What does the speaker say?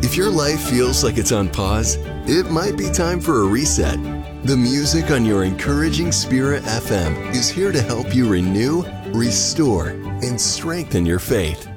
If your life feels like it's on pause, it might be time for a reset. The music on your encouraging Spirit FM is here to help you renew, restore, and strengthen your faith.